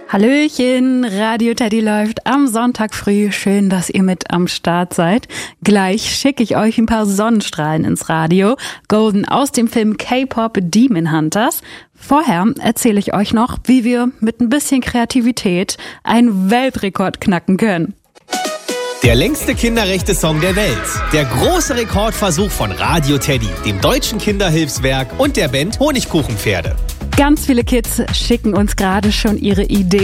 Hallöchen, Radio Teddy läuft am Sonntag früh. Schön, dass ihr mit am Start seid. Gleich schicke ich euch ein paar Sonnenstrahlen ins Radio. Golden aus dem Film K-Pop Demon Hunters. Vorher erzähle ich euch noch, wie wir mit ein bisschen Kreativität einen Weltrekord knacken können. Der längste Kinderrechte-Song der Welt. Der große Rekordversuch von Radio Teddy, dem Deutschen Kinderhilfswerk und der Band Honigkuchenpferde. Ganz viele Kids schicken uns gerade schon ihre Ideen.